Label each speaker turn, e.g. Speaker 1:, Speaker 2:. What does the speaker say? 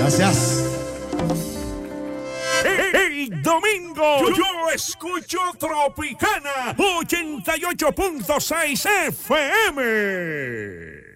Speaker 1: Gracias.
Speaker 2: El domingo yo escucho Tropicana 88.6 FM.